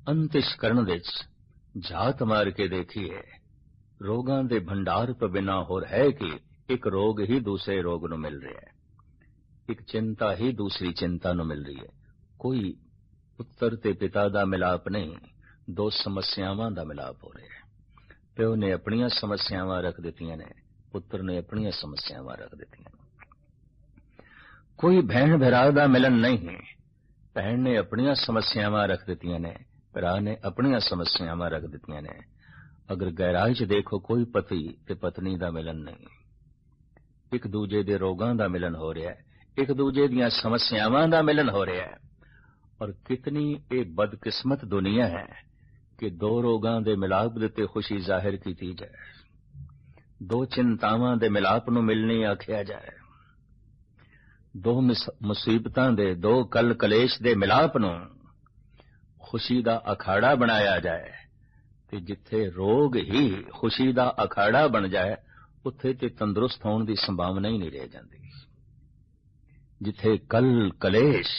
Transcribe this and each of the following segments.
ਅੰਤਿਸ਼ ਕਰਨ ਵਿੱਚ ਝਾਤ ਮਾਰ ਕੇ ਦੇਖੀਏ, ਰੋਗਾਂ ਦੇ ਭੰਡਾਰ ਤੋਂ ਬਿਨਾਂ ਹੋਰ ਹੈ ਕਿ ਇੱਕ ਰੋਗ ਹੀ ਦੂਸਰੇ ਰੋਗ ਨੂੰ ਮਿਲ ਰਿਹਾ ਹੈ, ਇੱਕ ਚਿੰਤਾ ਹੀ ਦੂਸਰੀ ਚਿੰਤਾ ਨੂੰ ਮਿਲ ਰਹੀ ਹੈ। ਕੋਈ ਪੁੱਤਰ ਤੇ ਪਿਤਾ ਦਾ ਮਿਲਾਪ ਨਹੀਂ, ਦੋ ਸਮੱਸਿਆਵਾਂ ਦਾ ਮਿਲਾਪ ਹੋ ਰਿਹਾ ਹੈ। ਪਿਓ ਨੇ ਆਪਣੀਆਂ ਸਮੱਸਿਆਵਾਂ ਰੱਖ ਦਿੱਤੀਆਂ ਨੇ, ਪੁੱਤਰ ਨੇ ਆਪਣੀਆਂ ਸਮੱਸਿਆਵਾਂ ਰੱਖ ਦਿੱਤੀਆਂ ਨੇ। ਕੋਈ ਭੈਣ ਭਰਾ ਦਾ ਮਿਲਨ ਨਹੀਂ ਹੈ, ਭੈਣ ਨੇ ਆਪਣੀਆਂ ਸਮੱਸਿਆਵਾਂ ਰੱਖ ਦਿੱਤੀਆਂ ਨੇ, ਭਰਾ ਨੇ ਆਪਣੀਆਂ ਸਮੱਸਿਆਵਾਂ ਰੱਖ ਦਿੱਤੀਆਂ ਨੇ। ਅਗਰ ਗਹਿਰਾਈ 'ਚ ਦੇਖੋ, ਕੋਈ ਪਤੀ ਤੇ ਪਤਨੀ ਦਾ ਮਿਲਨ ਨਹੀਂ, ਇੱਕ ਦੂਜੇ ਦੇ ਰੋਗਾਂ ਦਾ ਮਿਲਨ ਹੋ ਰਿਹਾ ਹੈ, ਇੱਕ ਦੂਜੇ ਦੀਆਂ ਸਮੱਸਿਆਵਾਂ ਦਾ ਮਿਲਨ ਹੋ ਰਿਹਾ ਹੈ। ਔਰ ਕਿਤਨੀ ਇਹ ਬਦਕਿਸਮਤ ਦੁਨੀਆ ਹੈ ਕਿ ਦੋ ਰੋਗਾਂ ਦੇ ਮਿਲਾਪ ਦੇ ਉੱਤੇ ਖੁਸ਼ੀ ਜ਼ਾਹਿਰ ਕੀਤੀ ਜਾਏ, ਦੋ ਚਿੰਤਾਵਾਂ ਦੇ ਮਿਲਾਪ ਨੂੰ ਮਿਲਣੀ ਆਖਿਆ ਜਾਏ, ਦੋ ਮੁਸੀਬਤਾਂ ਦੇ, ਦੋ ਕਲ ਕਲੇਸ਼ ਦੇ ਮਿਲਾਪ ਨੂੰ ਖੁਸ਼ੀ ਦਾ ਅਖਾੜਾ ਬਣਾਇਆ ਜਾਏ। ਤੇ ਜਿੱਥੇ ਰੋਗ ਹੀ ਖੁਸ਼ੀ ਦਾ ਅਖਾੜਾ ਬਣ ਜਾਏ, ਉੱਥੇ ਤੇ ਤੰਦਰੁਸਤ ਹੋਣ ਦੀ ਸੰਭਾਵਨਾ ਹੀ ਨਹੀਂ ਰਹਿ ਜਾਂਦੀ। ਜਿੱਥੇ ਕਲ ਕਲੇਸ਼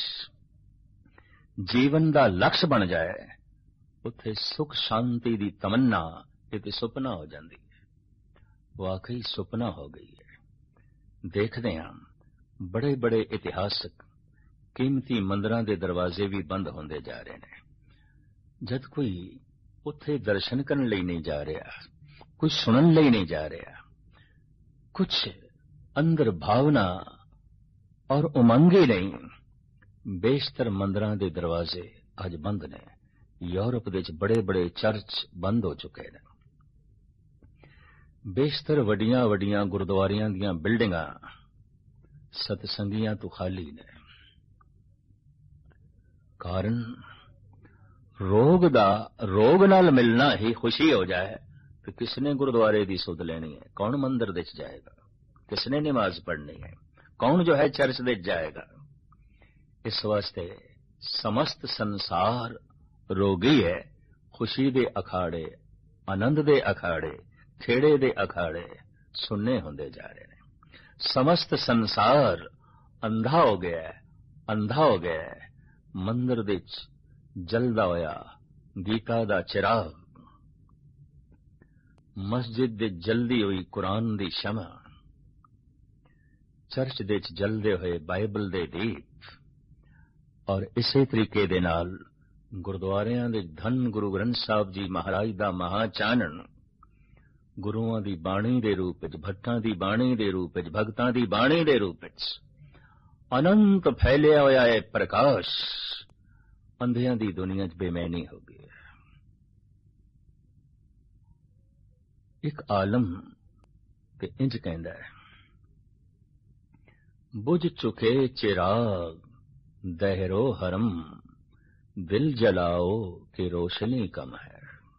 ਜੀਵਨ ਦਾ ਲਕਸ਼ ਬਣ ਜਾਏ, ਉੱਥੇ ਸੁਖ ਸ਼ਾਂਤੀ ਦੀ ਤਮੰਨਾ ਇੱਕ ਸੁਪਨਾ ਹੋ ਜਾਂਦੀ ਹੈ, ਵਾਕਈ ਸੁਪਨਾ ਹੋ ਗਈ ਹੈ। ਦੇਖਦੇ ਹਾਂ, ਬੜੇ ਬੜੇ ਇਤਿਹਾਸਕ ਕੀਮਤੀ ਮੰਦਰਾਂ ਦੇ ਦਰਵਾਜ਼ੇ ਵੀ ਬੰਦ ਹੁੰਦੇ ਜਾ ਰਹੇ ਨੇ। ਜਦ ਕੋਈ ਉੱਥੇ ਦਰਸ਼ਨ ਕਰਨ ਲਈ ਨਹੀਂ ਜਾ ਰਿਹਾ, ਕੁਝ ਸੁਣਨ ਲਈ ਨਹੀਂ ਜਾ ਰਿਹਾ, ਕੁਝ ਅੰਦਰ ਭਾਵਨਾ ਔਰ ਉਮੰਗੇ ਨਹੀਂ, ਬੇਸ਼ਤਰ ਮੰਦਰਾਂ ਦੇ ਦਰਵਾਜ਼ੇ ਅੱਜ ਬੰਦ ਨੇ। ਯੂਰਪ ਦੇ ਵਿੱਚ ਬੜੇ ਬੜੇ ਚਰਚ ਬੰਦ ਹੋ ਚੁੱਕੇ ਨੇ। ਬੇਸ਼ਤਰ ਵੱਡੀਆਂ ਵੱਡੀਆਂ ਗੁਰਦੁਆਰਿਆਂ ਦੀਆਂ ਬਿਲਡਿੰਗਾਂ ਸਤਸੰਗੀਆਂ ਤੋਂ ਖਾਲੀ ਨੇ। ਕਾਰਨ ਰੋਗ ਨਾਲ ਮਿਲਣਾ ਹੀ ਖੁਸ਼ੀ ਹੋ ਜਾਏ ਤੇ ਕਿਸਨੇ ਗੁਰਦੁਆਰੇ ਦੀ ਸੁਧ ਲੈਣੀ ਹੈ, ਕੌਣ ਮੰਦਰ ਵਿੱਚ ਜਾਏਗਾ, ਕਿਸਨੇ ਨਮਾਜ਼ ਪੜ੍ਹਨੀ ਹੈ, ਕੌਣ ਜੋ ਹੈ ਚਰਚ ਵਿੱਚ ਜਾਏਗਾ। ਇਸ ਵਾਸਤੇ ਸਮਸਤ ਸੰਸਾਰ ਰੋਗੀ ਹੈ। ਖੁਸ਼ੀ ਦੇ ਅਖਾੜੇ, ਆਨੰਦ ਦੇ ਅਖਾੜੇ, ਖੇੜੇ ਦੇ ਅਖਾੜੇ ਸੁਣਨੇ ਹੁੰਦੇ ਜਾ ਰਹੇ ਨੇ। ਸਮਸਤ ਸੰਸਾਰ ਅੰਧਾ ਹੋ ਗਿਆ ਹੈ, ਅੰਧਾ ਹੋ ਗਿਆ ਹੈ। ਮੰਦਰ ਵਿੱਚ ਜਲਦਾ ਹੋਇਆ ਗੀਤਾ ਦਾ ਚਿਰਾਗ, ਮਸਜਿਦ ਦੇ ਜਲਦੀ ਹੋਈ ਕੁਰਾਨ ਦੀ ਸ਼ਮਾ, ਚਰਚ ਦੇ ਵਿੱਚ ਜਲਦੇ ਹੋਏ ਬਾਈਬਲ ਦੇ ਦੀਪ, ਔਰ ਇਸੇ ਤਰੀਕੇ ਦੇ ਨਾਲ ਗੁਰਦੁਆਰਿਆਂ ਦੇ ਧੰਨ ਗੁਰੂ ਗ੍ਰੰਥ ਸਾਹਿਬ ਜੀ ਮਹਾਰਾਜ ਦਾ ਮਹਾਚਾਨਣ, ਗੁਰੂਆਂ ਦੀ ਬਾਣੀ ਦੇ ਰੂਪ ਵਿੱਚ, ਭੱਟਾਂ ਦੀ ਬਾਣੀ ਦੇ ਰੂਪ ਵਿੱਚ, ਭਗਤਾਂ ਦੀ ਬਾਣੀ ਦੇ ਰੂਪ ਵਿੱਚ ਅਨੰਤ ਫੈਲਿਆ ਹੋਇਆ ਹੈ ਪ੍ਰਕਾਸ਼, ਅੰਧਿਆਂ ਦੀ ਦੁਨੀਆ 'ਚ ਬੇਮੈਨੀ ਹੋ ਗਈ ਹੈ। ਇੱਕ ਆਲਮ ਤੇ ਇੰਜ ਕਹਿੰਦਾ ਹੈ, ਬੁਝ ਚੁਕੇ ਚਿਰਾਗ ਦਹਿਰੋ ਹਰਮ, ਦਿਲ ਜਲਾਓ ਕਿ ਰੋਸ਼ਨੀ ਕਮ ਹੈ।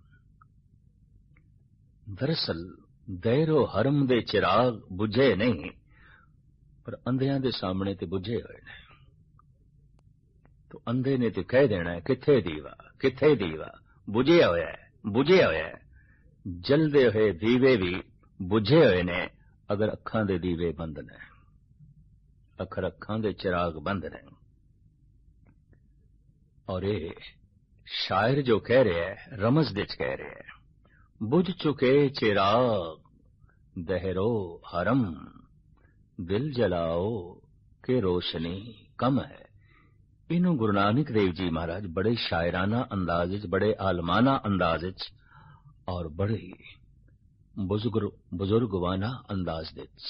ਦਰਅਸਲ ਦਹਿਰੋ ਹਰਮ ਦੇ ਚਿਰਾਗ ਬੁਝੇ ਨਹੀਂ, ਪਰ ਅੰਧਿਆਂ ਦੇ ਸਾਹਮਣੇ ਤੇ ਬੁਝੇ ਹੋਏ ਨੇ। ਤੋ ਅੰਧੇ ਨੇ ਤੇ ਕਹਿ ਦੇਣਾ ਹੈ, ਕਿੱਥੇ ਦੀਵਾ, ਕਿੱਥੇ ਦੀਵਾ, ਬੁਝਿਆ ਹੋਇਆ ਹੈ, ਬੁਝਿਆ ਹੋਇਆ ਹੈ। ਜਲਦੇ ਹੋਏ ਦੀਵੇ ਵੀ ਬੁਝੇ ਹੋਏ ਨੇ ਅਗਰ ਅੱਖਾਂ ਦੇ ਦੀਵੇ ਬੰਦ ਨੇ, ਅਖਰ ਅੱਖਾਂ ਦੇ ਚਿਰਾਗ ਬੰਦ ਨੇ। ਔਰ ਇਹ ਸ਼ਾਇਰ ਜੋ ਕਹਿ ਰਿਹਾ ਹੈ, ਰਮਜ਼ ਦੇ ਚ ਕਹਿ ਰਿਹਾ ਹੈ, ਬੁਝ ਚੁਕੇ ਚਿਰਾਗ ਦਹਿਰੋ ਹਰਮ, ਦਿਲ ਜਲਾਓ ਕਿ ਰੋਸ਼ਨੀ ਕਮ ਹੈ। ਇਹਨੂੰ ਗੁਰੂ ਨਾਨਕ ਦੇਵ ਜੀ ਮਹਾਰਾਜ ਬੜੇ ਸ਼ਾਇਰਾਨਾ ਅੰਦਾਜ਼ ਵਿੱਚ, ਬੜੇ ਆਲਮਾਨਾ ਅੰਦਾਜ਼ ਵਿੱਚ ਔਰ ਬੜੇ ਬਜ਼ੁਰਗਵਾਨਾ ਅੰਦਾਜ਼ ਵਿੱਚ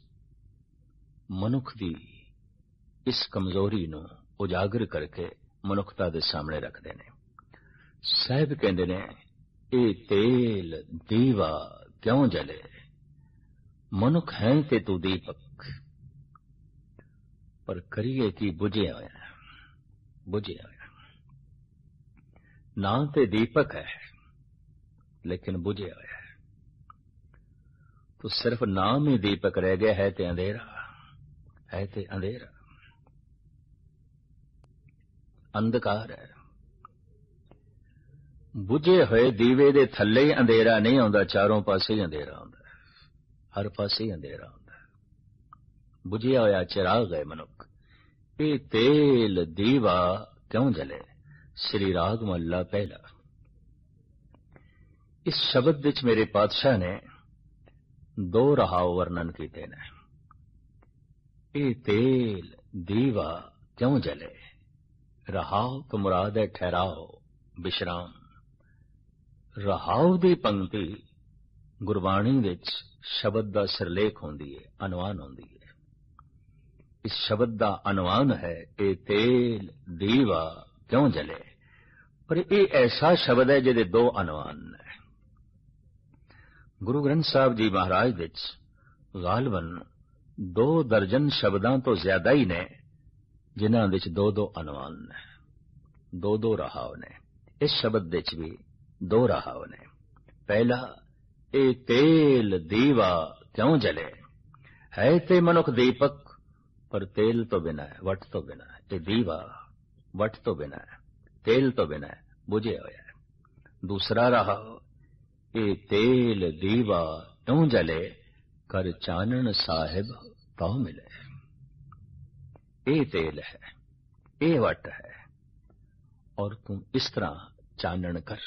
ਮਨੁੱਖ ਦੀ ਇਸ ਕਮਜ਼ੋਰੀ ਨੂੰ ਉਜਾਗਰ ਕਰਕੇ ਮਨੁੱਖਤਾ ਦੇ ਸਾਹਮਣੇ ਰੱਖਦੇ ਨੇ। ਸਾਹਿਬ ਕਹਿੰਦੇ ਨੇ, ਇਹ ਤੇਲ ਦੀਵਾ ਕਿਉਂ ਜਲੇ, ਮਨੁੱਖ ਹੈ ਤੇ ਤੂੰ ਦੀਪਕ, ਪਰ ਕਰੀਏ ਕੀ ਬੁਝਿਆ ਹੋਇਆ, ਬੁਝਿਆ ਹੋਇਆ। ਨਾ ਤੇ ਦੀਪਕ ਹੈ ਲੇਕਿਨ ਬੁਝਿਆ ਹੋਇਆ ਹੈ। तो सिर्फ नाम ही दीपक रह गया है ते अंधेरा, है ते अंधेरा, अंधकार है। बुझे हुए दीवे दे थल्ले ही अंधेरा नहीं आउंदा, चारों पासे ही अंधेरा आउंदा, हर पासे ही अंधेरा आउंदा। बुझिया होया चिराग है मनुख, ये तेल दीवा क्यों जले, श्री राग महला पहला। इस शब्द विच मेरे पातशाह ने दो रहाव वर्णन किए ने। ये तेल दीवा क्यों जले। रहाव तो मुराद है ठहराव, विश्राम। रहाव की पंक्ति गुरबाणी विच शब्द का सिरलेख होंदी है, अनुवान होंदी है। इस शब्द का अनुवान है ये तेल दीवा क्यों जले, पर यह ऐसा शब्द है जिहदे दो अनुवान है। गुरु ग्रंथ साहब जी महाराज विच गालबन 2 दर्जन शब्दां तो ज्यादा ही ने जिन्हां विच दो दो अनुवान ने, दो दो रहाव ने। इस शब्द विच भी 2 रहाव ने। पहला, ए तेल दीवा क्यों जले। है ते मनुख दीपक पर तेल तो बिना है, वट तो बिना है। ये दीवा वट तो बिना है, तेल तो बिना है, बुझे होया है। दूसरा रहाव, ये तेल दीवा क्यों जले, कर चानन साहिब तो मिले। ये तेल है, ये वट है, और तुम इस तरह चानन कर।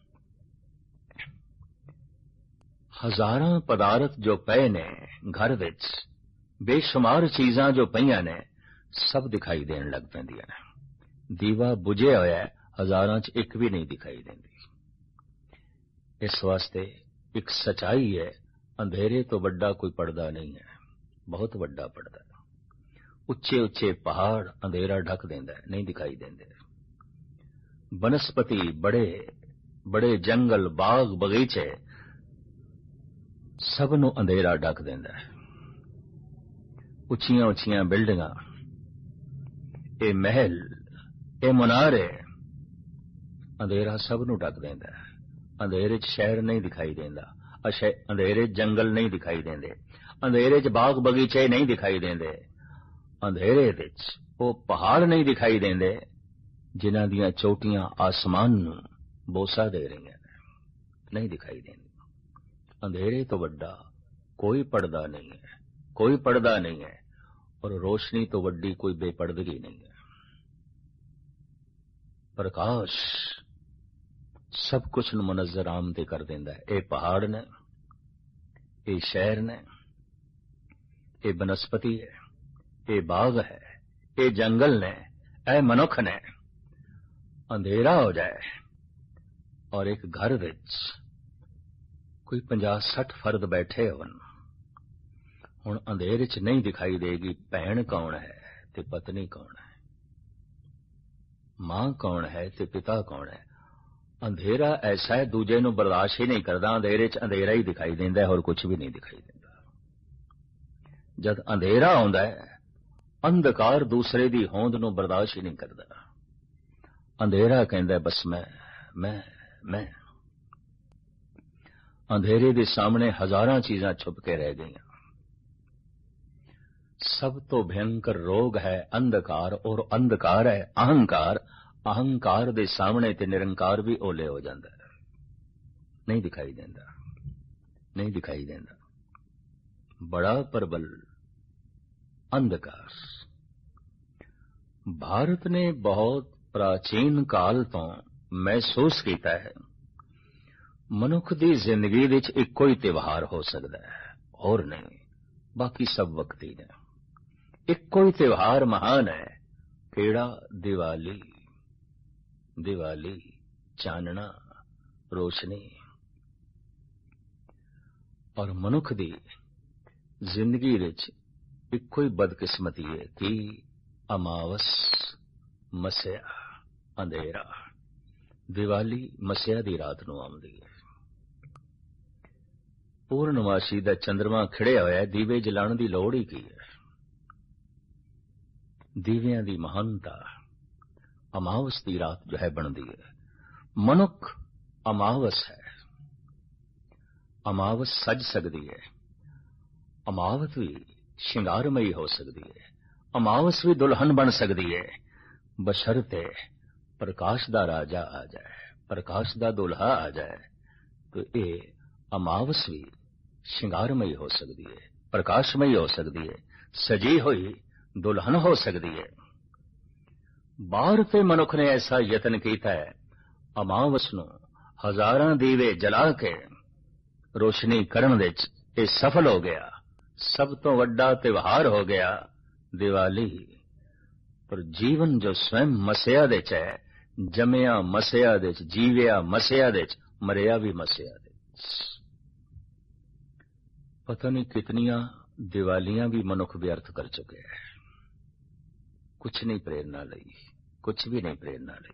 हजारां पदार्थ जो पए ने घर विच, बेशुमार चीजां जो पईयां ने, सब दिखाई देन लग पैंदियां ने। दीवा बुझे होया है, हजारां च एक भी नहीं दिखाई देंदी। इस वास्ते एक सच्चाई है, अंधेरे तो बड़ा कोई पर्दा नहीं है, बहुत बड़ा पर्दा। उच्चे उच्चे पहाड़ अंधेरा ढक देंदा है, नहीं दिखाई देंदे। वनस्पति बड़े बड़े जंगल बाग बगीचे सब नूं अंधेरा ढक देंदा है। उच्चियां उच्चियां बिल्डिंगां, ये महल, ये मुनारे, अंधेरा सब नूं ढक देंदा है। अंधेरे च शहर नहीं दिखाई देंदा, अंधेरे च जंगल नहीं दिखाई देंदे, अंधेरे च बाग बगीचे नहीं दिखाई देंदे, अंधेरे विच वो पहाड़ नहीं दिखाई देंदे जिन्हां दियां चोटियां आसमान नूं बोसा दे रही नहीं दिखाई देंदी। अंधेरे तो वड्डा कोई पर्दा नहीं है, कोई पर्दा नहीं है, और रोशनी तो वड्डी कोई बेपर्दगी नहीं है। प्रकाश सब कुछ मुनज़्ज़र आमदे कर देंदा है। ये पहाड़ ने, ये शहर ने, ये बनस्पति है, ये बाग है, ये जंगल ने, ए मनुख ने। अंधेरा हो जाए और एक घर विच कोई 50-60 फर्द बैठे होन, हुण अंधेरे च नहीं दिखाई देगी भैन कौन है ते पत्नी कौन है, मां कौन है ते पिता कौन है। अंधेरा ऐसा है, दूजे नूं बर्दाश्त ही नहीं करदा। अंधेरे च अंधेरा ही दिखाई देंदा है, और कुछ भी नहीं दिखाई देंदा। जद अंधेरा आउंदा है, अंधकार दूसरे दी होंद नूं बर्दाश्त ही नहीं करदा। अंधेरा कहंदा है बस मैं। अंधेरे दे सामने हजारां चीजां छुप के रह गईयां। सब तो भयंकर रोग है अंधकार, और अंधकार है अहंकार। अहंकार दे सामने ते निरंकार भी ओले हो जाता है, नहीं दिखाई देंदा, नहीं दिखाई देंदा। बड़ा प्रबल अंधकार। भारत ने बहुत प्राचीन काल तो महसूस किया है, मनुख दी जिंदगी विच इक्को ही त्योहार हो सकता है, और नहीं, बाकी सब वक्ती ने। इक्को ही त्योहार महान है, केड़ा? दिवाली। दिवाली, चानना, रोशनी। और मनुख दी जिंदगी विच इक्को ही बदकिस्मती है कि अमावस, मसिया, अंधेरा। दिवाली मसिया दी रात नूं आउंदी है। पूर्णमासी दा चंद्रमा खिड़िया होया, दीवे जलाण दी लोड़ ही की है। दीवियां दी महानता अमावस दी रात जो है बनती है। मनुख अमावस है। अमावस सज सकती है, अमावस भी श्रृंगारमयी हो सकती है, अमावस भी दुल्हन बन सकती है, बशर्ते प्रकाश दा राजा आ जाए, प्रकाश दा दुल्हा आ जाए, तो ये अमावस भी श्रृंगारमयी हो सकती है, प्रकाशमयी हो सकती है, सजी हुई दुल्हन हो सकती है। ਬਾਹਰ ਤੇ ਮਨੁੱਖ ਨੇ ਐਸਾ ਯਤਨ ਕੀਤਾ ਹੈ, ਅਮਾਵਸ ਨੂੰ ਹਜ਼ਾਰਾਂ ਦੀਵੇ ਜਲਾ ਕੇ ਰੋਸ਼ਨੀ ਕਰਨ ਵਿੱਚ ਇਹ ਸਫਲ ਹੋ ਗਿਆ। ਸਭ ਤੋਂ ਵੱਡਾ ਤਿਉਹਾਰ ਹੋ ਗਿਆ ਦੀਵਾਲੀ। ਪਰ ਜੀਵਨ ਜੋ ਸਵੈਮ ਮਸਿਆ ਦੇ ਚ ਹੈ, ਜੰਮਿਆ ਮਸਿਆ ਦੇ ਚ, ਜੀਵਿਆ ਮਸਿਆ ਦੇ ਚ, ਮਰਿਆ ਵੀ ਮਸਿਆ ਦੇ ਚ। ਪਤਾ ਨਹੀਂ ਕਿਤਨੀਆਂ ਦੀਵਾਲੀਆਂ ਵੀ ਮਨੁੱਖ ਵਿਅਰਥ ਕਰ ਚੁੱਕਿਆ ਹੈ। ਕੁਛ ਨਹੀਂ ਪ੍ਰੇਰਨਾ ਲਈ, ਕੁਛ ਵੀ ਨਹੀਂ ਪ੍ਰੇਰਨਾ ਲਈ।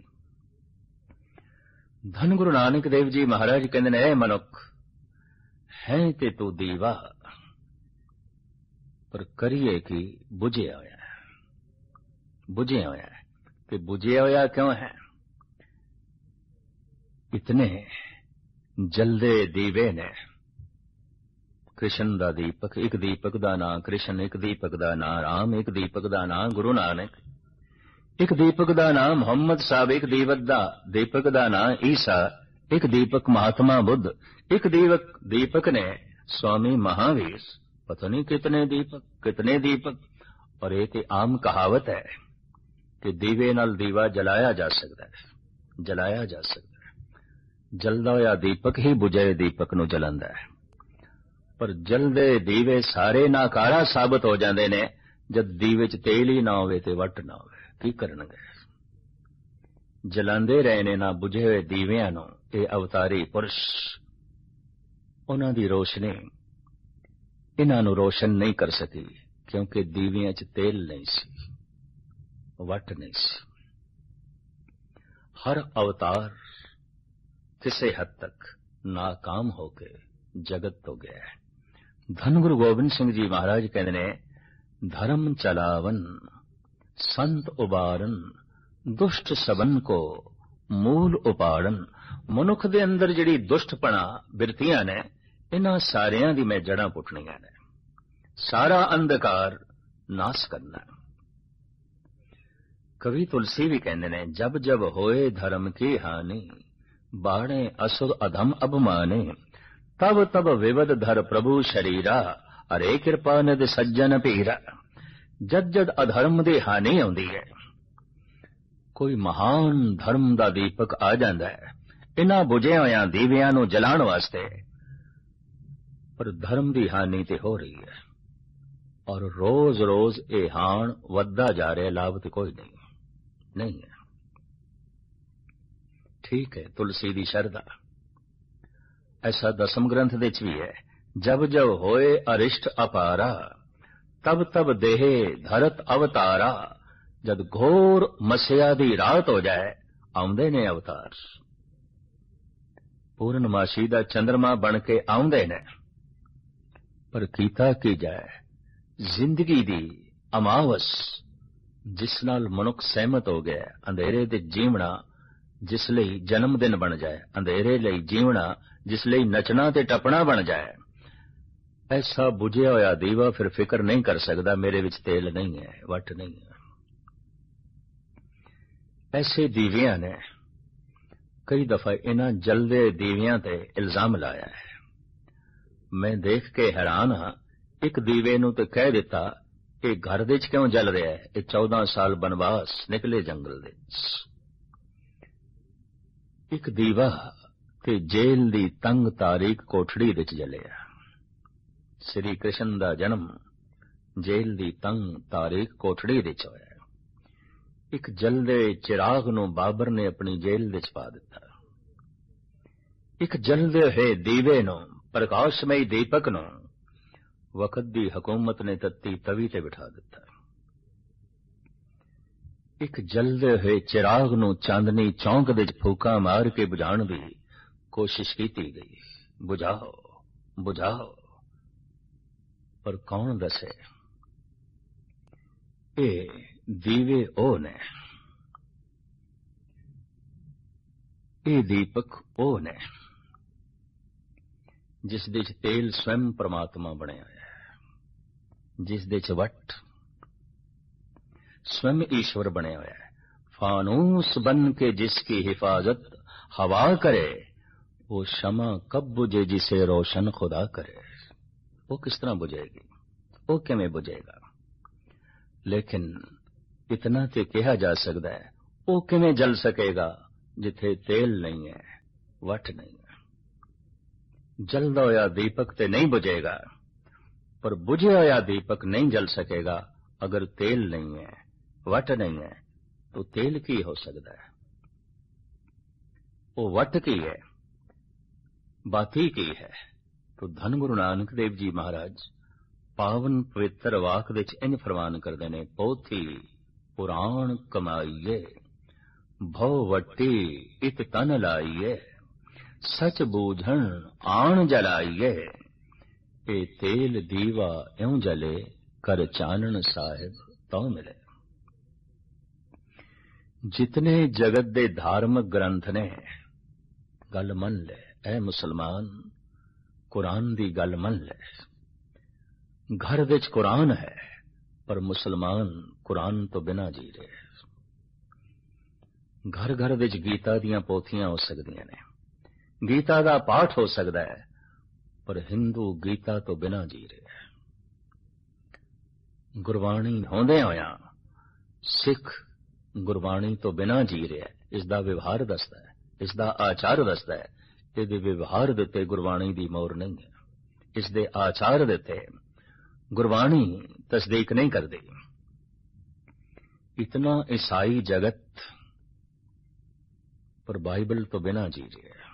ਧੰਨ ਗੁਰੂ ਨਾਨਕ ਦੇਵ ਜੀ ਮਹਾਰਾਜ ਕਹਿੰਦੇ ਨੇ, ਐ ਮਨੁੱਖ ਹੈ ਤੇ ਤੂੰ ਦੀਵਾ, ਪਰ ਕਰੀਏ ਕਿ ਬੁਝਿਆ ਹੋਇਆ ਹੈ। ਬੁਝਿਆ ਹੋਇਆ ਹੈ ਕਿ ਬੁਝਿਆ ਹੋਇਆ ਕਿਉਂ ਹੈ? ਇਤਨੇ ਜਲਦੇ ਦੀਵੇ ਨੇ। ਕ੍ਰਿਸ਼ਨ ਦਾ ਦੀਪਕ, ਇੱਕ ਦੀਪਕ ਦਾ ਨਾਂ ਕ੍ਰਿਸ਼ਨ, ਇੱਕ ਦੀਪਕ ਦਾ ਨਾਂ ਰਾਮ, ਇੱਕ ਦੀਪਕ ਦਾ ਨਾਂ ਗੁਰੂ ਨਾਨਕ, ਇੱਕ ਦੀਪਕ ਦਾ ਨਾਂ ਮੁਹੰਮਦ ਸਾਹਿਬ, ਇੱਕ ਦੀਪਕ ਦਾ ਨਾਂ ਈਸਾ, ਇੱਕ ਦੀਪਕ ਮਹਾਤਮਾ ਬੁੱਧ, ਇੱਕ ਦੀਪਕ ਨੇ स्वामी महावीर। पता नहीं कितने दीपक। और ये तो आम कहावत है कि दीवे नाल दीवा जलाया जा सकता है, जलाया जा सकता है। जलदा होया दीपक ही बुझे दीपक नूं जलांदा है। पर जलदे दीवे सारे नाकारा साबित हो जाते ने जद दीवे च तेल ही ना होवे ते वट ना होवे। की करनगे? जलांदे रहे ने ना बुझे हुए दीवियां नूं। ये अवतारी पुरुष उन्हां दी रोशनी इन्हां नूं रोशन नहीं कर सकी, क्योंकि दीवियां च तेल नहीं सी, वट नहीं सी। हर अवतार किसी हद तक नाकाम होके जगत तो गया है। धन गुरु गोबिंद सिंह जी महाराज कहते ने, धर्म चलावन संत उबारन, दुष्ट सबन को मूल उपाड़न। मनुख दे अंदर जिहड़ी दुष्टपना बिरतियां ने, इन्हां सारियां दी मैं जड़ां पुट्टणियां ने, सारा अंधकार नाश करना। कवि तुलसी भी कहते ने, जब जब होए धर्म की हानि, बाणे असुर अधम अभिमाने, तब तब विवद धर प्रभु शरीरा, अरे कृपा निध सज्जन पीरा। जद जद अधर्म दी हानि आउंदी है, कोई महान धर्म दा दीपक आ जांदा है इन्हां बुझिया होइयां दीवियां नूं जलाण वास्ते। पर धर्म दी हानि ते हो रही है और रोज रोज ये हाण वधदा जा रहा है, लाभ ते कोई नहीं है। ठीक है, तुलसी दी शरधा ऐसा दसम ग्रंथ विच भी है, जब जब होए अरिष्ट अपारा, तब तब देहे धरत अवतारा। जद घोर मस्या दी रात हो जाए, आउंदे ने अवतार। पूर्णमासी दा चंद्रमा बन के आउंदे ने, पर कीता की जाए जिंदगी दी अमावस जिस नाल मनुख सहमत हो गया। अंधेरे दे जीवना जिस लई जन्म दिन बन जाए, अंधेरे लई जीवना जिस लई नचना ते टपना बन जाए। ऐसा बुझिया होया दीवा फिर फिक्र नहीं कर सकता मेरे विच तेल नहीं है, वट नहीं है। ऐसे दीवियां ने कई दफा इन्हां जलदे दीवियां ते इल्जाम लाया है। मैं देख के हैरान हाँ, एक दीवे नूं ते कह दिता ये घर दे च क्यों जल रहा है? ये 14 साल बनवास निकले जंगल दे। एक दीवा ते जेल दी तंग तारीक कोठड़ी विच जलिया। श्री कृष्ण दा जन्म जेल दी तंग तारीक कोठड़ी विच होया। एक जलदे चिराग नूं बाबर ने अपनी जेल विच पा दिता। एक जलदे होए दीवे नूं, प्रकाशमई दीपक नूं वक्त दी हुकूमत ने तत्ती तवी ते बिठा दिता। एक जलदे होए चिराग नूं चांदनी चौंक विच फूका मार के बुझाण दी कोशिश की गई। बुझाओ बुझाओ, पर कौन दसे? ए दीवे ओ ने, ए दीपक ओ ने जिस दे च तेल स्वयं परमात्मा बने होया है, जिस दे च वट स्वयं ईश्वर बने होया है। फानूस बन के जिसकी हिफाजत हवा करे, वो शमा कब बुझे जिसे रोशन खुदा करे। वो किस तरह बुझेगी? वो किवें बुझेगा? लेकिन इतना ते कहा जा सकता है, ਉਹ ਕਿਵੇਂ ਜਲ ਸਕੇਗਾ ਜਿੱਥੇ ਤੇਲ ਨਹੀਂ ਹੈ, ਵੱਟ ਨਹੀਂ ਹੈ। ਜਲਦਾ ਹੋਇਆ ਦੀਪਕ ਤੇ ਨਹੀਂ ਬੁਝੇਗਾ, ਪਰ ਬੁਝਿਆ ਹੋਇਆ ਦੀਪਕ ਨਹੀਂ ਜਲ ਸਕੇਗਾ ਅਗਰ ਤੇਲ ਨਹੀਂ ਹੈ, ਵੱਟ ਨਹੀਂ ਹੈ। तो तेल की हो सकता है, वो वट की है, बाती की है। तो धन गुरु नानक देव जी महाराज पावन पवित्र वाक विच इंज फरमान करते ने, पोथी पुराण कमाईए, भव वट्टी इत तन लाईए, सच बूझण आण जलाईए, ए तेल दीवा इउं जले, कर चानन साहिब तो मिले। जितने जगत दे धार्मिक ग्रंथ ने, गल मन ले ऐ मुसलमान, कुरान दी गल मन ले। घर विच कुरान है, पर मुसलमान कुरान तो बिना जी रहे। घर घर विच गीता दियां पोथियां हो सकदियां ने, गीता दा पाठ हो सकदा है, पर हिंदू गीता तो बिना जी रहे। गुरबाणी होंदे होया सिख गुरबाणी तो बिना जी रहा है। इसका व्यवहार दसदा है, इसका आचार दसदा है। इसके व्यवहार देते गुरबाणी की मोहर नहीं है, इसके आचार देते गुरबाणी तस्दीक नहीं करती। इतना ईसाई जगत पर बाइबल तो बिना जी रहा है।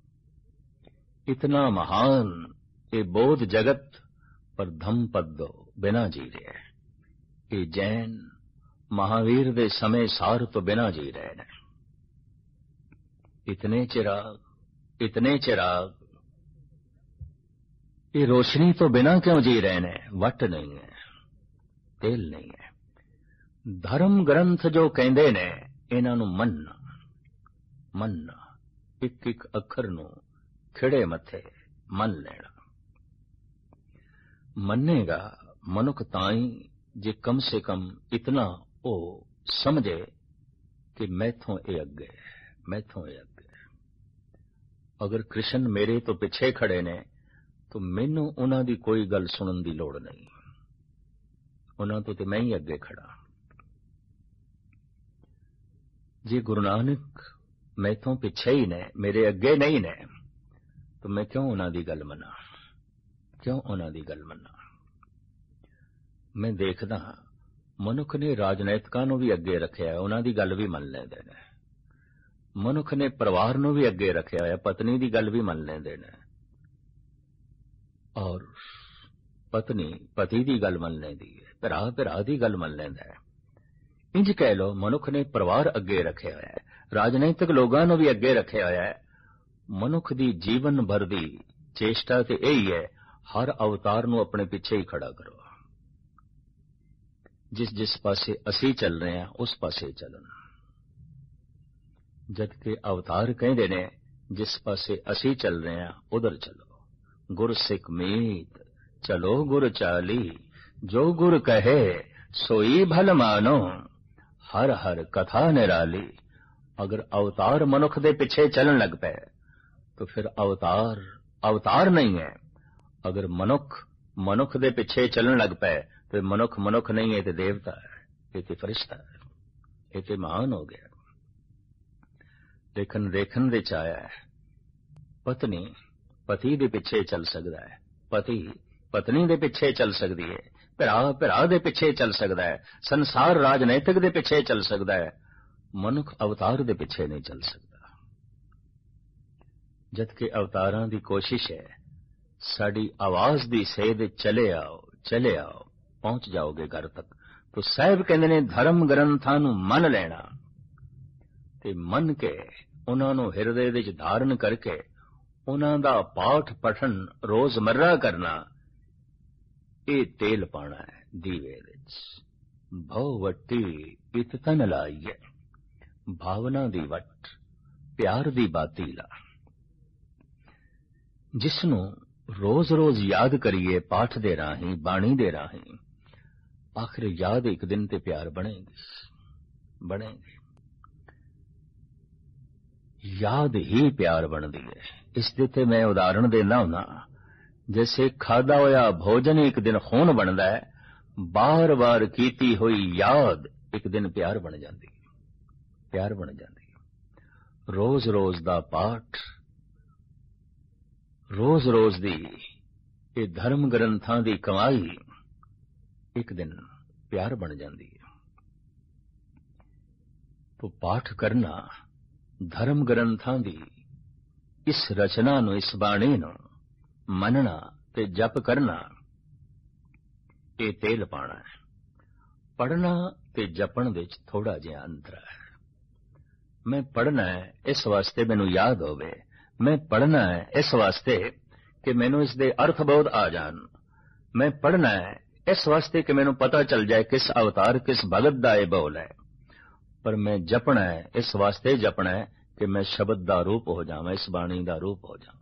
इतना महान ये बौद्ध जगत पर धम्मपद बिना जी रहा है। ये जैन महावीर दे समय सार तो बिना जी रहे हैं। इतने चिराग ये रोशनी तो बिना क्यों जी रहे हैं? वट नहीं है, तेल नहीं है। धर्म ग्रंथ जो कहते ने इन्हां नूं मनना एक एक अखर नूं खिड़े मथे मन लेना। मनेगा मनुख ताई जे कम से कम इतना ओ समझे कि मैथों ए अगे, मैथों ए अगे। अगर कृष्ण मेरे तो पिछे खड़े ने तो मैनू उन्हां दी कोई गल सुनन दी लोड़ नहीं, उन्हां तो मैं ही अगे खड़ा। जे गुरु नानक मैथों पिछे ही ने, मेरे अगे नहीं ने, तो मैं क्यों उन्हां दी गल मना, क्यों उन्हां दी गल मना। मैं देखदा मनुख ने राजनीतिकां नूं भी अगे रखिया है, उन्हां दी गल भी मन लैंदे ने। मनुख ने परिवार नूं भी अगे रखिया है, पत्नी दी गल भी मन लैंदे ने, और पत्नी पति दी गल मन लैंदी है, भरा भरा दी गल मन लैंदा है। इंज कह लो मनुख ने परिवार अगे रखिया है, राजनीतिक लोगां नूं भी अगे रखिया है। मनुख दी जीवन भर दी चेष्टा ते यही है, हर अवतार नूं अपने पिछे ही खड़ा करो। जिस जिस पासे असी चल रहे हैं उस पासे चलन। जबकि अवतार कहते ने जिस पासे असी चल रहे हैं उधर चलो। गुर सिख मीत चलो गुर चाली, जो गुर कहे सोई भल मानो, हर हर कथा निराली। अगर अवतार मनुख दे पिछे चलन लग पे तो फिर अवतार अवतार नहीं है। अगर मनुख मनुख दे पिछे चलन लग पे तो मनुख मनुख नहीं है, तो देवता है, ये तो फरिश्ता है, ये तो महान हो गया। लेकिन देखन दे चाया है, पत्नी पति दे पिछे चल सकता है, पति पत्नी दे पिछे चल सकती है, भरा भरा दे पिछे चल सकता है, संसार राजनीतिक दे पिछे चल सकता है, मनुख अवतार दे पिछे नहीं चल सकता। जबकि अवतारां दी कोशिश है साड़ी आवाज दी सेध चले आओ पहुंच जाओगे घर तक। तो साहब कहते ने धर्म ग्रंथां नूं मन लेना ते मन के उन्हां नूं हिरदे विच धारण करके उन्हां दा पाठ पठन रोजमर्रा करना, ये तेल पाना है दीवे विच। भव वट्टी इत तन लाईए, भावना दी वट प्यार दी बाती ला। जिसनूं रोज रोज याद करिए पाठ दे राही बाणी दे राही, आखिर याद एक दिन ते प्यार बनेगी। याद ही प्यार बनती है। इसके ते मैं उदाहरण देना हुना, जैसे खादा होया भोजन एक दिन खून बनता है, बार बार कीती हुई याद एक दिन प्यार बन जाती है। ਪਿਆਰ ਬਣ ਜਾਂਦੀ ਹੈ। ਰੋਜ਼ ਰੋਜ਼ ਦਾ ਪਾਠ, ਰੋਜ਼ ਰੋਜ਼ ਦੀ ਇਹ ਧਰਮ ਗ੍ਰੰਥਾਂ ਦੀ ਕਮਾਈ ਇੱਕ ਦਿਨ ਪਿਆਰ ਬਣ ਜਾਂਦੀ ਹੈ। ਤੋ ਪਾਠ ਕਰਨਾ, ਧਰਮ ਗ੍ਰੰਥਾਂ ਦੀ ਇਸ ਰਚਨਾ ਨੂੰ, ਇਸ ਬਾਣੀ ਨੂੰ ਮੰਨਣਾ ਤੇ ਜਪ ਕਰਨਾ, ਇਹ ਤੇਲ ਪਾਣਾ ਹੈ। ਪੜ੍ਹਨਾ ਤੇ ਜਪਣ ਵਿੱਚ ਥੋੜਾ ਜਿਹਾ ਅੰਤਰ ਹੈ। ਮੈਂ ਪੜ੍ਹਨਾ ਹੈ ਇਸ ਵਾਸਤੇ ਮੈਨੂੰ ਯਾਦ ਹੋਵੇ, ਮੈਂ ਪੜ੍ਹਨਾ ਹੈ ਇਸ ਵਾਸਤੇ ਕਿ ਮੈਨੂੰ ਇਸ ਦੇ ਅਰਥ ਬੋਧ ਆ ਜਾਣ, ਮੈਂ ਪੜ੍ਹਨਾ ਹੈ ਇਸ ਵਾਸਤੇ ਕਿ ਮੈਨੂੰ ਪਤਾ ਚੱਲ ਜਾਏ ਕਿਸ ਅਵਤਾਰ, ਕਿਸ ਭਗਤ ਦਾ ਇਹ ਬੋਲ ਹੈ। ਪਰ ਮੈਂ ਜਪਣਾ ਹੈ ਇਸ ਵਾਸਤੇ ਜਪਣਾ ਹੈ ਕਿ ਮੈਂ ਸ਼ਬਦ ਦਾ ਰੂਪ ਹੋ ਜਾਵਾਂ, ਇਸ ਬਾਣੀ ਦਾ ਰੂਪ ਹੋ ਜਾਵਾਂ।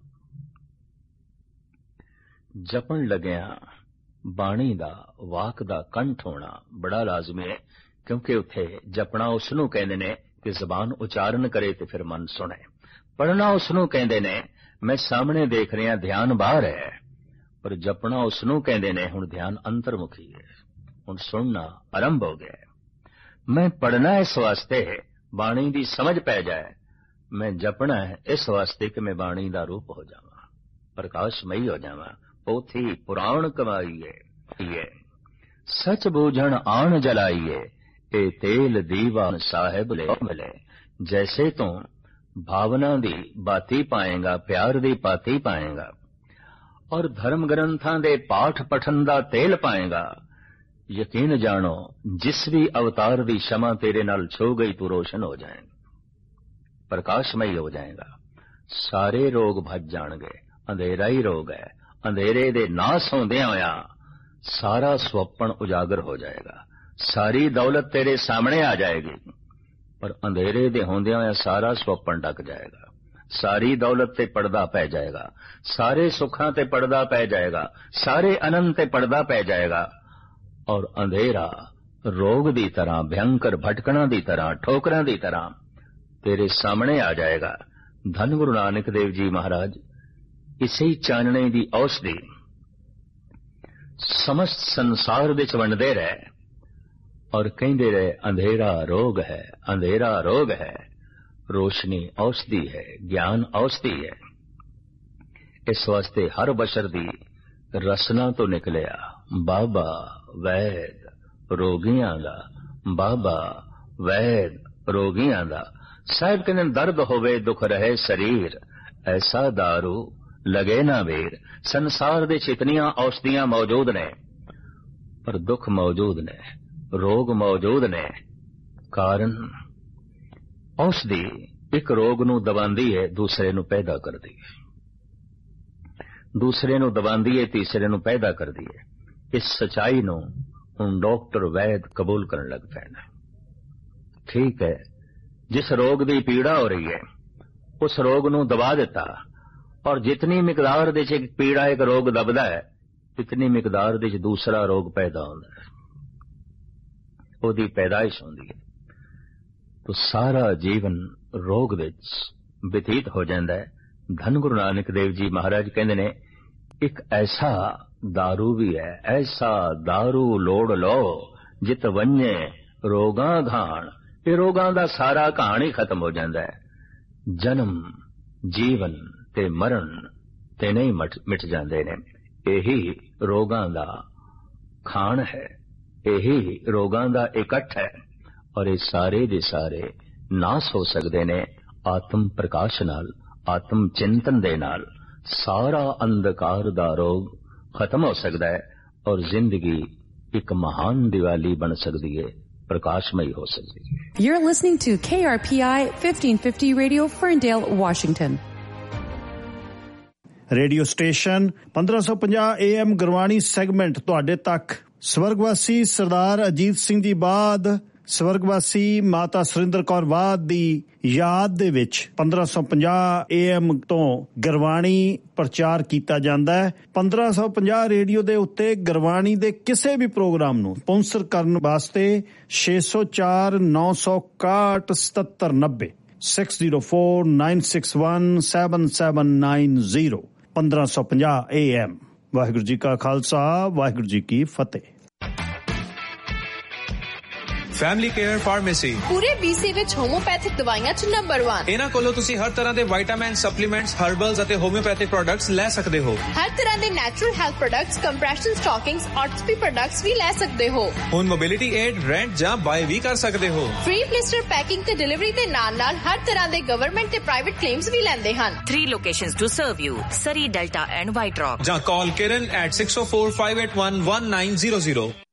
ਜਪਣ ਲੱਗਿਆ ਬਾਣੀ ਦਾ, ਵਾਕ ਦਾ ਕੰਠ ਹੋਣਾ ਬੜਾ ਲਾਜ਼ਮੀ ਹੈ, ਕਿਉਂਕਿ ਉੱਥੇ ਜਪਣਾ ਉਸ ਨੂੰ ਕਹਿੰਦੇ ਨੇ ਕਿ ਜ਼ਬਾਨ ਉਚਾਰਨ ਕਰੇ ਤੇ ਫਿਰ ਮਨ ਸੁਣੇ। ਪੜ੍ਹਨਾ ਉਸ ਨੂੰ ਕਹਿੰਦੇ ਨੇ ਮੈਂ ਸਾਹਮਣੇ ਦੇਖ ਰਿਹਾ, ਧਿਆਨ ਬਾਹਰ ਹੈ। ਪਰ ਜਪਣਾ ਉਸ ਨੂੰ ਕਹਿੰਦੇ ਨੇ ਹੁਣ ਧਿਆਨ ਅੰਤਰਮੁਖੀ ਹੈ, ਹੁਣ ਸੁਣਨਾ ਆਰੰਭ ਹੋ ਗਿਆ। ਮੈਂ ਪੜ੍ਹਨਾ ਇਸ ਵਾਸਤੇ ਬਾਣੀ ਦੀ ਸਮਝ ਪੈ ਜਾਏ, ਮੈਂ ਜਪਣਾ ਹੈ ਇਸ ਵਾਸਤੇ ਕਿ ਮੈਂ ਬਾਣੀ ਦਾ ਰੂਪ ਹੋ ਜਾਵਾਂ, ਪ੍ਰਕਾਸ਼ਮਈ ਹੋ ਜਾਵਾਂ। ਪੋਥੀ ਪੁਰਾਣ ਕਮਾਈਏ, ਸੱਚ ਬੂਝਣ ਆਣ ਜਲਾਈਏ, ਇਹ ਤੇਲ ਦੀਵਾਨ ਸਾਹਿਬ ਲੈ ਮਿਲੇ। ਜੈਸੇ ਤੂੰ ਭਾਵਨਾ ਦੀ ਬਾਤੀ ਪਾਏਗਾ, ਪਿਆਰ ਦੀ ਪਾਤੀ ਪਾਏਗਾ, ਔਰ ਧਰਮ ਗ੍ਰੰਥਾਂ ਦੇ ਪਾਠ ਪਠਨ ਦਾ ਤੇਲ ਪਾਏਗਾ, ਯਕੀਨ ਜਾਣੋ ਜਿਸ ਵੀ ਅਵਤਾਰ ਦੀ ਸ਼ਮਾ ਤੇਰੇ ਨਾਲ ਛੋ ਗਈ ਤੂੰ ਰੋਸ਼ਨ ਹੋ ਜਾਏਗਾ, ਪ੍ਰਕਾਸ਼ਮਈ ਹੋ ਜਾਏਗਾ। ਸਾਰੇ ਰੋਗ ਭੱਜ ਜਾਣਗੇ। ਅੰਧੇਰਾ ਹੀ ਰੋਗ ਹੈ, ਅੰਧੇਰੇ ਦੇ ਨਾਸ ਹੁੰਦਿਆਂ ਹੋਇਆ ਸਾਰਾ ਸੁਪਨ ਉਜਾਗਰ ਹੋ ਜਾਏਗਾ, ਸਾਰੀ ਦੌਲਤ ਤੇਰੇ ਸਾਹਮਣੇ ਆ ਜਾਏਗੀ। ਪਰ ਅੰਧੇਰੇ ਦੇ ਹੁੰਦਿਆਂ ਹੋਇਆ ਸਾਰਾ ਸੁਪਨ ਢਕ ਜਾਏਗਾ, ਸਾਰੀ ਦੌਲਤ ਤੇ ਪਰਦਾ ਪੈ ਜਾਏਗਾ, ਸਾਰੇ ਸੁੱਖਾਂ ਤੇ ਪਰਦਾ ਪੈ ਜਾਏਗਾ, ਸਾਰੇ ਆਨੰਦ ਤੇ ਪਰਦਾ ਪੈ ਜਾਏਗਾ। ਔਰ ਅੰਧੇਰਾ ਰੋਗ ਦੀ ਤਰ੍ਹਾਂ, ਭਿਅੰਕਰ ਭਟਕਣਾ ਦੀ ਤਰ੍ਹਾਂ, ਠੋਕਰਾਂ ਦੀ ਤਰ੍ਹਾਂ ਤੇਰੇ ਸਾਹਮਣੇ ਆ ਜਾਏਗਾ। ਧੰਨ ਗੁਰੂ ਨਾਨਕ ਦੇਵ ਜੀ ਮਹਾਰਾਜ ਇਸੇ ਚਾਨਣੇ ਦੀ ਔਸ਼ਧੀ ਸਮਸਤ ਸੰਸਾਰ ਵਿੱਚ ਵੰਡਦੇ ਰਹੇ ਔਰ ਕਹਿੰਦੇ ਰਹੇ ਅੰਧੇਰਾ ਰੋਗ ਹੈ, ਅੰਧੇਰਾ ਰੋਗ ਹੈ, ਰੋਸ਼ਨੀ ਔਸ਼ਧੀ ਹੈ, ਗਿਆਨ ਔਸ਼ਧੀ ਹੈ। ਇਸ ਵਾਸਤੇ ਹਰ ਬਸ਼ਰ ਦੀ ਰਸਨਾ ਤੋਂ ਨਿਕਲਿਆ ਬਾਬਾ ਵੈਦ ਰੋਗੀਆਂ ਦਾ, ਬਾਬਾ ਵੈਦ ਰੋਗੀਆਂ ਦਾ। ਸਾਹਿਬ ਕਹਿੰਦੇ ਦਰਦ ਹੋਵੇ ਦੁੱਖ ਰਹੇ ਸਰੀਰ, ਐਸਾ ਦਾਰੂ ਲਗੇ ਨਾ ਵੇਰ। ਸੰਸਾਰ ਦੇ ਇਤਨੀਆਂ ਔਸ਼ਧੀਆਂ ਮੌਜੂਦ ਨੇ, ਪਰ ਦੁੱਖ ਮੌਜੂਦ ਨੇ, ਰੋਗ ਮੌਜੂਦ ਨੇ। ਕਾਰਨ ਔਸ਼ਧੀ ਇੱਕ ਰੋਗ ਨੂੰ ਦਬਾਉਂਦੀ ਹੈ, ਦੂਸਰੇ ਨੂੰ ਪੈਦਾ ਕਰਦੀ ਹੈ, ਦੂਸਰੇ ਨੂੰ ਦਬਾਉਂਦੀ ਹੈ, ਤੀਸਰੇ ਨੂੰ ਪੈਦਾ ਕਰਦੀ ਹੈ। ਇਸ ਸਚਾਈ ਨੂੰ ਹੁਣ ਡਾਕਟਰ ਵੈਦ ਕਬੂਲ ਕਰਨ ਲੱਗ ਪਏ ਨੇ। ਠੀਕ ਹੈ, ਜਿਸ ਰੋਗ ਦੀ ਪੀੜਾ ਹੋ ਰਹੀ ਹੈ ਉਸ ਰੋਗ ਨੂੰ ਦਬਾ ਦਿੱਤਾ, ਔਰ ਜਿਤਨੀ ਮਿਕਦਾਰ ਦੇ ਚ ਪੀੜਾ ਇੱਕ ਰੋਗ ਦਬਦਾ ਹੈ, ਇਤਨੀ ਮਿਕਦਾਰ ਦੇ ਚ ਦੂਸਰਾ ਰੋਗ ਪੈਦਾ ਹੁੰਦਾ ਹੈ, ਉਹਦੀ ਪੈਦਾਇਸ਼ ਹੁੰਦੀ ਹੈ। तो सारा जीवन रोग विच बतीत हो जाता है। धन गुरु नानक देव जी महाराज कहते ने एक ऐसा दारू भी है, ऐसा दारू लोड़ लो जित वन्ये रोगां घाण। ये रोगां दा सारा घाण ही खत्म हो जाता है। जन्म जीवन ते मरण ते नहीं मिट जाते ने। यही रोगां दा खाण है, यही रोगां दा इकट्ठ है, और ये सारे दे सारे नाश हो सकते ने आत्म प्रकाश नाल, आत्म चिंतन दे नाल। सारा अंधकार दा रोग खत्म हो सकता है और जिंदगी एक महान दिवाली बन सकती है, प्रकाशमयी हो सकती है। You're listening to KRPI 1550 Radio, Ferndale, Washington. Radio station 1550 AM Gurbani segment तुहाडे तक। स्वर्गवासी सरदार अजीत सिंह जी बाद स्वर्गवासी माता सुरिंदर कौर वाद दी याद दे विच 1550 AM तो गुरबाणी प्रचार कीता जांदा है। 1550 रेडियो दे उत्ते गुरबाणी दे किसी भी प्रोग्राम नूं स्पॉन्सर करन वास्ते 604 961 7790 604961 7790 1550 AM। वाहिगुरू जी का खालसा, वाहिगुरू जी की फतेह। ਫੈਮਿਲੀ ਕੇਅਰ ਫਾਰਮੇਸੀ ਪੂਰੇ BC ਵਿੱਚ ਹੋਮੋਪੈਥਿਕ ਦਵਾਈਆਂ 'ਚ ਨੰਬਰ 1। ਇਹਨਾਂ ਕੋਲੋਂ ਤੁਸੀਂ ਹਰ ਤਰ੍ਹਾਂ ਦੇ ਵਿਟਾਮਿਨ, ਸਪਲੀਮੈਂਟਸ, ਹਰਬਲਸ ਅਤੇ ਹੋਮਿਓਪੈਥਿਕ ਪ੍ਰੋਡਕਟਸ ਲੈ ਸਕਦੇ ਹੋ। ਹਰ ਤਰ੍ਹਾਂ ਦੇ natural health products, compression ਸਟਾਕਿੰਗਸ, ਆਰਥੋਪੀ products ਵੀ ਲੈ ਸਕਦੇ ਹੋ। ਹੁਣ ਮੋਬਿਲਿਟੀ ਏਡ, ਰੈਂਟ ਜਾਂ ਬਾਏ ਵੀ ਕਰ ਸਕਦੇ ਹੋ। ਫ੍ਰੀ ਬਲਿਸਟਰ ਪੈਕਿੰਗ ਤੇ ਡਿਲੀਵਰੀ ਦੇ ਨਾਲ-ਨਾਲ ਹਰ ਤਰ੍ਹਾਂ ਦੇ ਗਵਰਨਮੈਂਟ ਤੇ ਪ੍ਰਾਈਵੇਟ ਕਲੇਮਸ ਵੀ ਲੈਂਦੇ ਹਨ। 3 locations to serve you: Surrey, Delta and White Rock. ਜਾਂ ਕਾਲ Kiran at 604-581-1900.